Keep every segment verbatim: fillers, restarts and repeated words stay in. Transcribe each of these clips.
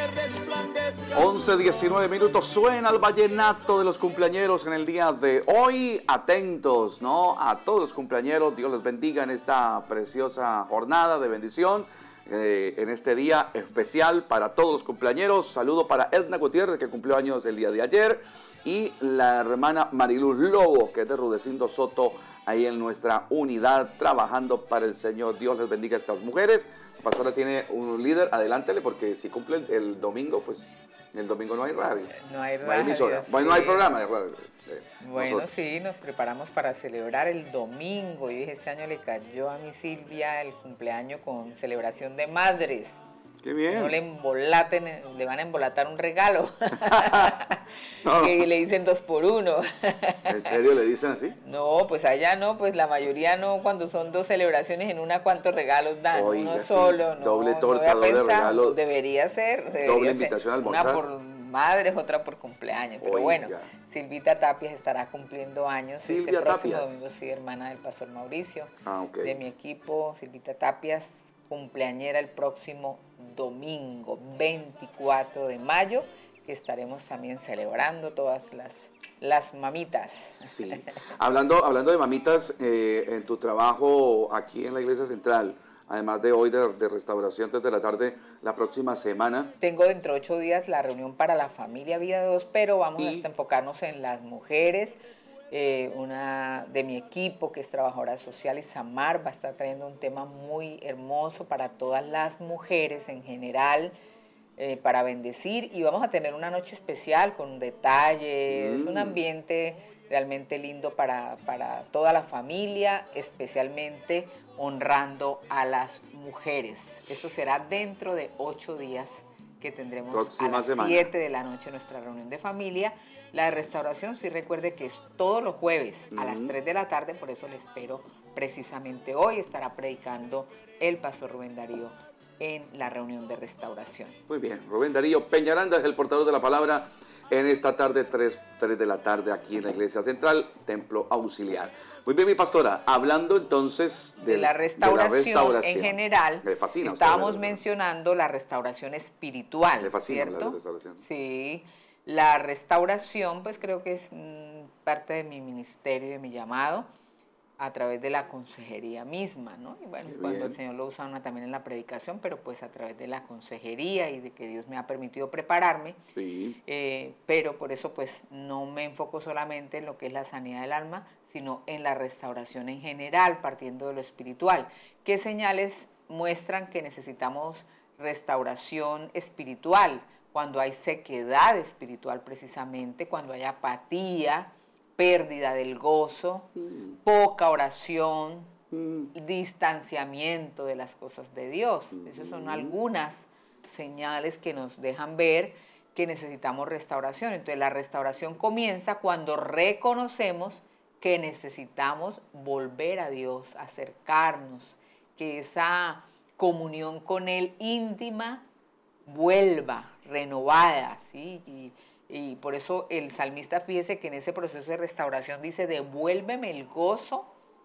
once diecinueve minutos, suena el vallenato de los cumpleañeros en el día de hoy. Atentos, ¿no? A todos los cumpleañeros, Dios les bendiga en esta preciosa jornada de bendición. Eh, en este día especial para todos los cumpleañeros. Saludo para Edna Gutiérrez, que cumplió años el día de ayer, y la hermana Mariluz Lobo, que es de Rudecindo Soto, ahí en nuestra unidad, trabajando para el Señor. Dios les bendiga a estas mujeres. La pastora tiene un líder, adelántele, porque si cumple el, el domingo, pues el domingo no hay radio. No hay radio. No hay emisora. Bueno, no hay programa de radio. Eh, bueno, nosotros. Sí, nos preparamos para celebrar el domingo. Yo dije, este año le cayó a mi Silvia el cumpleaños con celebración de madres. Qué bien. No le embolaten, le van a embolatar un regalo. No. Que le dicen dos por uno. ¿En serio le dicen así? No, pues allá no, pues la mayoría no, cuando son dos celebraciones en una, ¿cuántos regalos dan? Oiga, uno sí. solo, no. Doble torta, no doble pensado, regalo. Debería ser. Debería doble ser. invitación a almorzar. Una por madres, otra por cumpleaños. Pero Oiga. bueno, Silvita Tapias estará cumpliendo años. Silvia este próximo Tapias. domingo, sí, hermana del pastor Mauricio. Ah, ok. De mi equipo, Silvita Tapias, cumpleañera el próximo domingo, veinticuatro de mayo, que estaremos también celebrando todas las, las mamitas. Sí. Hablando, hablando de mamitas, eh, en tu trabajo aquí en la Iglesia Central, además de hoy de, de restauración desde la tarde, la próxima semana. Tengo dentro de ocho días la reunión para la familia Vida dos, pero vamos y... a enfocarnos en las mujeres. Eh, una de mi equipo, que es trabajadora social, Isamar, va a estar trayendo un tema muy hermoso para todas las mujeres en general, eh, para bendecir, y vamos a tener una noche especial con detalles, mm. un ambiente realmente lindo para, para toda la familia, especialmente honrando a las mujeres. Eso será dentro de ocho días que tendremos próxima a las siete de la noche nuestra reunión de familia. La de restauración, sí, recuerde que es todos los jueves uh-huh. a las tres de la tarde, por eso le espero precisamente hoy. Estará predicando el pastor Rubén Darío en la reunión de restauración. Muy bien, Rubén Darío Peñaranda es el portador de la palabra en esta tarde, tres de la tarde, aquí en la Iglesia Central, Templo Auxiliar. Muy bien, mi pastora, hablando entonces de, de, la, restauración, de la restauración en general, me fascina estábamos usted, mencionando la restauración espiritual, me fascina ¿cierto? La restauración. Sí, la restauración, pues creo que es mmm, parte de mi ministerio, de mi llamado, a través de la consejería misma, ¿no? Y bueno, Qué cuando bien. El Señor lo usa una también en la predicación, pero pues a través de la consejería y de que Dios me ha permitido prepararme. Sí. Eh, pero por eso pues no me enfoco solamente en lo que es la sanidad del alma, sino en la restauración en general, partiendo de lo espiritual. ¿Qué señales muestran que necesitamos restauración espiritual? Cuando hay sequedad espiritual precisamente, cuando hay apatía, pérdida del gozo, mm. poca oración, mm. distanciamiento de las cosas de Dios. Mm. Esas son algunas señales que nos dejan ver que necesitamos restauración. Entonces la restauración comienza cuando reconocemos que necesitamos volver a Dios, acercarnos, que esa comunión con Él íntima vuelva renovada, ¿sí? Y, Y por eso el salmista, fíjese que en ese proceso de restauración dice, devuélveme el gozo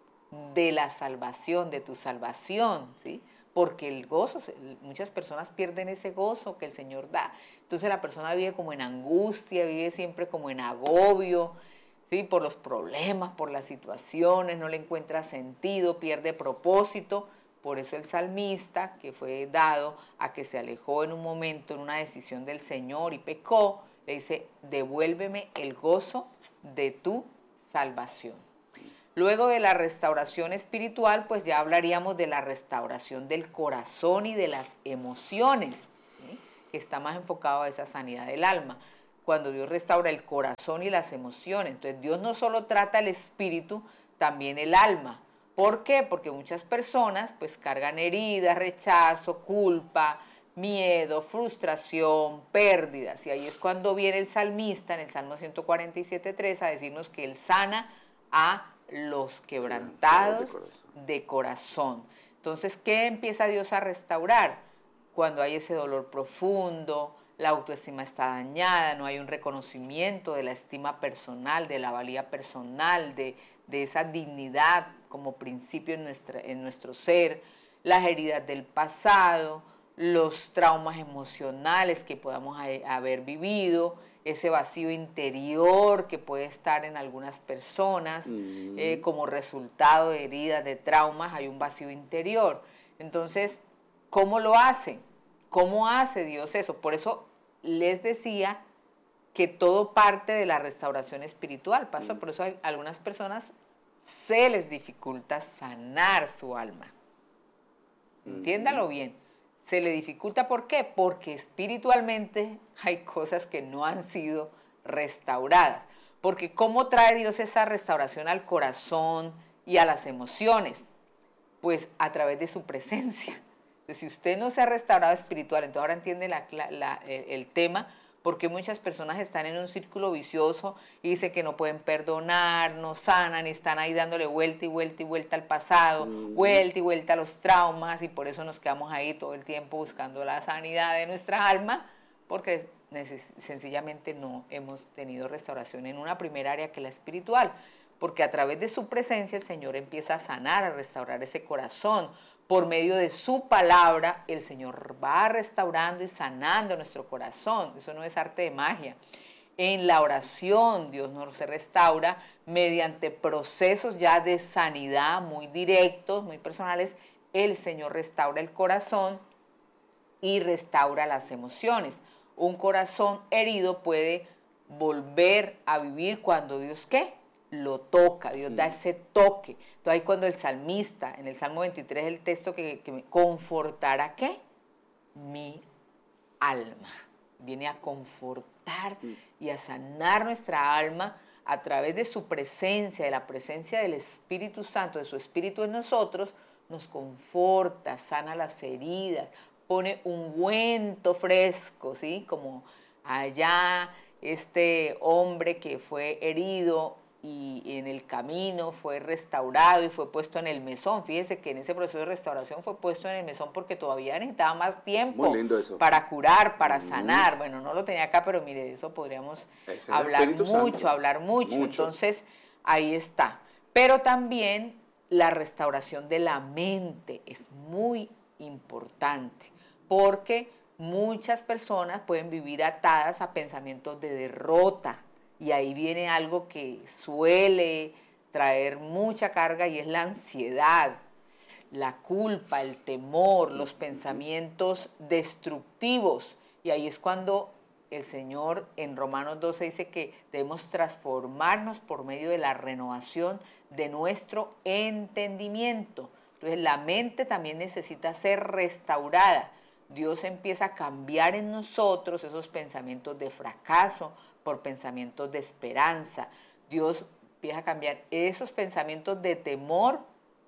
de la salvación, de tu salvación, ¿sí? Porque el gozo, muchas personas pierden ese gozo que el Señor da. Entonces la persona vive como en angustia, vive siempre como en agobio, ¿sí? Por los problemas, por las situaciones, no le encuentra sentido, pierde propósito. Por eso el salmista, que fue dado a que se alejó en un momento, en una decisión del Señor y pecó, le dice, devuélveme el gozo de tu salvación. Luego de la restauración espiritual, pues ya hablaríamos de la restauración del corazón y de las emociones, ¿sí? Que está más enfocado a esa sanidad del alma. Cuando Dios restaura el corazón y las emociones, entonces Dios no solo trata el espíritu, también el alma. ¿Por qué? Porque muchas personas pues cargan heridas, rechazo, culpa, miedo, frustración, pérdidas. Y ahí es cuando viene el salmista en el Salmo ciento cuarenta y siete, tres a decirnos que Él sana a los quebrantados de corazón. de corazón. Entonces, ¿qué empieza Dios a restaurar? Cuando hay ese dolor profundo, la autoestima está dañada, no hay un reconocimiento de la estima personal, de la valía personal, de, de esa dignidad como principio en, nuestra, en nuestro ser, las heridas del pasado, los traumas emocionales que podamos haber vivido, ese vacío interior que puede estar en algunas personas, mm. eh, como resultado de heridas, de traumas, hay un vacío interior. Entonces, ¿cómo lo hace? ¿Cómo hace Dios eso? Por eso les decía que todo parte de la restauración espiritual, pasó, por eso a algunas personas se les dificulta sanar su alma. Entiéndalo bien, se le dificulta, ¿por qué? Porque espiritualmente hay cosas que no han sido restauradas. Porque ¿cómo trae Dios esa restauración al corazón y a las emociones? Pues a través de su presencia. Entonces, si usted no se ha restaurado espiritual, entonces ahora entiende la, la, el, el tema, porque muchas personas están en un círculo vicioso y dicen que no pueden perdonar, no sanan, y están ahí dándole vuelta y vuelta y vuelta al pasado, mm. vuelta y vuelta a los traumas, y por eso nos quedamos ahí todo el tiempo buscando la sanidad de nuestra alma, porque sencillamente no hemos tenido restauración en una primera área que es la espiritual, porque a través de su presencia el Señor empieza a sanar, a restaurar ese corazón. Por medio de su palabra, el Señor va restaurando y sanando nuestro corazón. Eso no es arte de magia. En la oración, Dios nos restaura mediante procesos ya de sanidad muy directos, muy personales. El Señor restaura el corazón y restaura las emociones. Un corazón herido puede volver a vivir cuando Dios, ¿qué? Lo toca, Dios da ese toque. Entonces ahí cuando el salmista, en el Salmo veintitrés, el texto que, que me confortará, ¿qué? Mi alma. Viene a confortar y a sanar nuestra alma a través de su presencia, de la presencia del Espíritu Santo, de su Espíritu en nosotros, nos conforta, sana las heridas, pone ungüento fresco, ¿sí? Como allá este hombre que fue herido y en el camino fue restaurado y fue puesto en el mesón. Fíjese que en ese proceso de restauración fue puesto en el mesón porque todavía necesitaba más tiempo para curar, para mm. sanar. Bueno, no lo tenía acá, pero mire, de eso podríamos hablar mucho, Santo. hablar mucho, mucho. Entonces, ahí está. Pero también la restauración de la mente es muy importante, porque muchas personas pueden vivir atadas a pensamientos de derrota, y ahí viene algo que suele traer mucha carga y es la ansiedad, la culpa, el temor, los pensamientos destructivos. Y ahí es cuando el Señor en Romanos doce dice que debemos transformarnos por medio de la renovación de nuestro entendimiento. Entonces la mente también necesita ser restaurada. Dios empieza a cambiar en nosotros esos pensamientos de fracaso por pensamientos de esperanza. Dios empieza a cambiar esos pensamientos de temor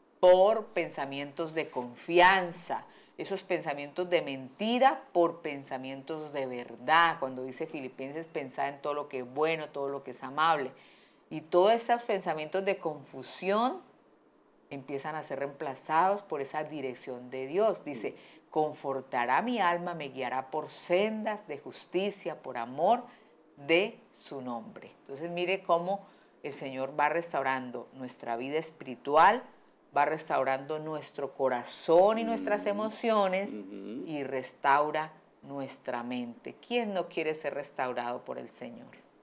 por pensamientos de confianza, esos pensamientos de mentira por pensamientos de verdad. Cuando dice Filipenses, pensad en todo lo que es bueno, todo lo que es amable. Y todos esos pensamientos de confusión empiezan a ser reemplazados por esa dirección de Dios. Dice, confortará mi alma, me guiará por sendas de justicia, por amor de su nombre. Entonces mire cómo el Señor va restaurando nuestra vida espiritual, va restaurando nuestro corazón y nuestras emociones uh-huh. y restaura nuestra mente. ¿Quién no quiere ser restaurado por el Señor?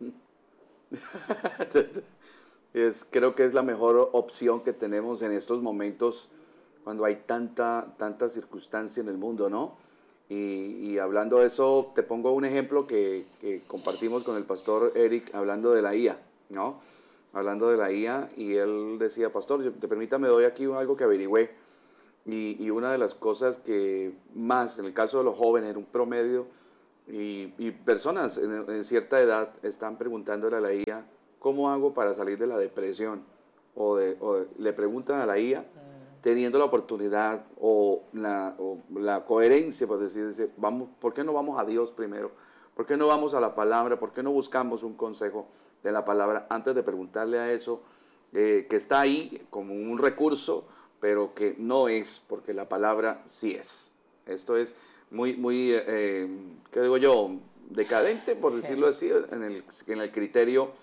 Es, creo que es la mejor opción que tenemos en estos momentos cuando hay tanta, tanta circunstancia en el mundo, ¿no? Y, y hablando de eso, te pongo un ejemplo que, que compartimos con el pastor Eric hablando de la I A, ¿no? Hablando de la I A, y él decía, pastor, te permítame, doy aquí algo que averigüé. Y, y una de las cosas que más, en el caso de los jóvenes, en un promedio, y, y personas en, en cierta edad están preguntándole a la I A, ¿cómo hago para salir de la depresión? O, de, o de, le preguntan a la I A, teniendo la oportunidad o la, o la coherencia, por decir, decir, vamos, ¿por qué no vamos a Dios primero? ¿Por qué no vamos a la palabra? ¿Por qué no buscamos un consejo de la palabra antes de preguntarle a eso eh, que está ahí como un recurso, pero que no es, porque la palabra sí es? Esto es muy, muy eh, ¿qué digo yo? Decadente, por decirlo así, en el, en el criterio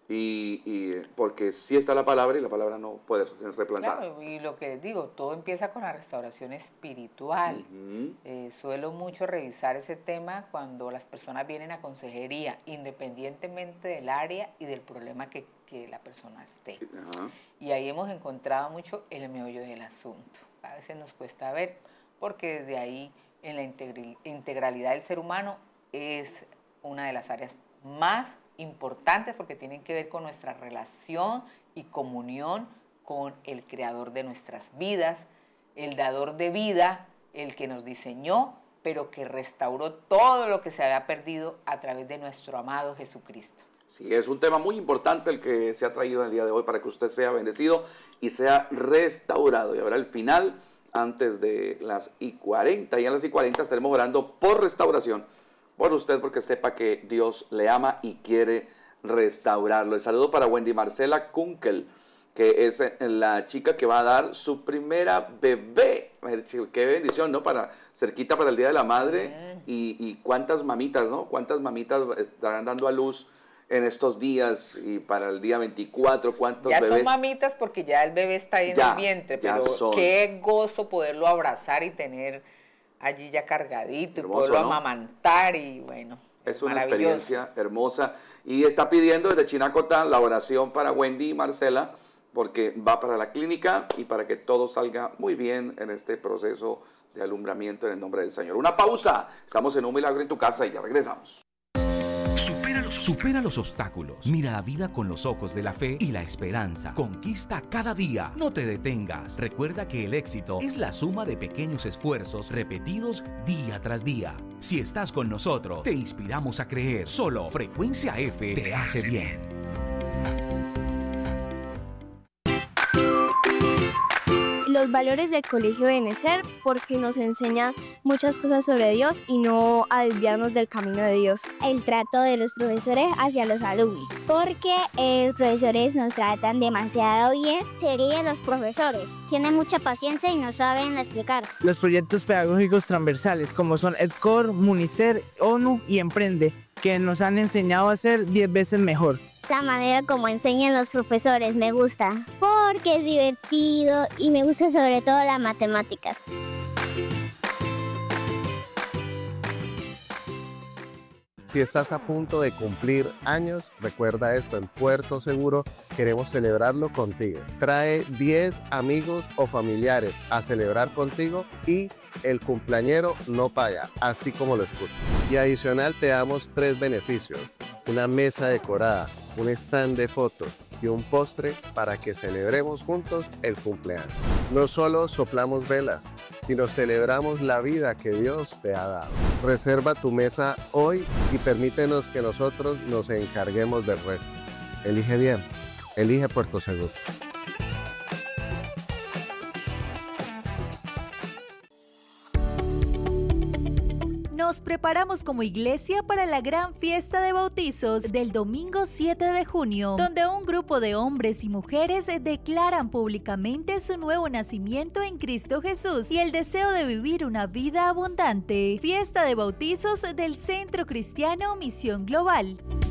Y, y porque sí está la palabra y la palabra no puede ser reemplazada. Claro, y lo que les digo, todo empieza con la restauración espiritual. Uh-huh. Eh, suelo mucho revisar ese tema cuando las personas vienen a consejería, independientemente del área y del problema que, que la persona esté. Uh-huh. Y ahí hemos encontrado mucho el meollo del asunto. A veces nos cuesta ver, porque desde ahí, en la integri- integralidad del ser humano, es una de las áreas más importantes porque tienen que ver con nuestra relación y comunión con el creador de nuestras vidas, el dador de vida, el que nos diseñó, pero que restauró todo lo que se había perdido a través de nuestro amado Jesucristo. Sí, es un tema muy importante el que se ha traído en el día de hoy para que usted sea bendecido y sea restaurado. Y ahora al final, antes de las y cuarenta, y a las y cuarenta estaremos orando por restauración, por usted, porque sepa que Dios le ama y quiere restaurarlo. El saludo para Wendy Marcela Kunkel, que es la chica que va a dar su primera bebé. Qué bendición, ¿no? Para cerquita para el Día de la Madre. Y, y cuántas mamitas, ¿no? Cuántas mamitas estarán dando a luz en estos días, y para el día veinticuatro, cuántos ya bebés. Ya son mamitas porque ya el bebé está ahí en ya, el vientre, ya pero son. Qué gozo poderlo abrazar y tener allí ya cargadito, hermoso, y poderlo, ¿no?, amamantar, y bueno, es una experiencia hermosa. Y está pidiendo desde Chinacota la oración para Wendy y Marcela, porque va para la clínica y para que todo salga muy bien en este proceso de alumbramiento en el nombre del Señor. Una pausa, estamos en Un Milagro en tu Casa y ya regresamos. Supera los, supera los obstáculos. Mira la vida con los ojos de la fe y la esperanza. Conquista cada día. No te detengas. Recuerda que el éxito es la suma de pequeños esfuerzos repetidos día tras día. Si estás con nosotros, te inspiramos a creer. Solo Frecuencia F te hace bien. Los valores del Colegio Benecer, porque nos enseña muchas cosas sobre Dios y no a desviarnos del camino de Dios. El trato de los profesores hacia los alumnos, porque eh, los profesores nos tratan demasiado bien. Serían los profesores, tienen mucha paciencia y nos saben explicar. Los proyectos pedagógicos transversales, como son EdCor, Municer, ONU y Emprende, que nos han enseñado a ser diez veces mejor. La manera como enseñan los profesores me gusta, porque es divertido y me gusta sobre todo las matemáticas. Si estás a punto de cumplir años, recuerda esto, en Puerto Seguro queremos celebrarlo contigo. Trae diez amigos o familiares a celebrar contigo y el cumpleañero no paga, así como lo escuchas. Y adicional te damos tres beneficios: una mesa decorada, un stand de fotos y un postre para que celebremos juntos el cumpleaños. No solo soplamos velas, sino celebramos la vida que Dios te ha dado. Reserva tu mesa hoy y permítenos que nosotros nos encarguemos del resto. Elige bien, elige Puerto Seguro. Nos preparamos como iglesia para la gran fiesta de bautizos del domingo siete de junio, donde un grupo de hombres y mujeres declaran públicamente su nuevo nacimiento en Cristo Jesús y el deseo de vivir una vida abundante. Fiesta de bautizos del Centro Cristiano Misión Global.